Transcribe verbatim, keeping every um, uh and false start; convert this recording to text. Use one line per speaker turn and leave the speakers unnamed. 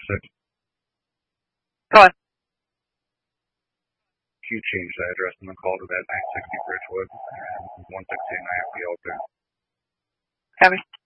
six.
Go on.
Can you change the address in the call to that nine sixty Bridgewood and one sixty-nine P L two?
Copy.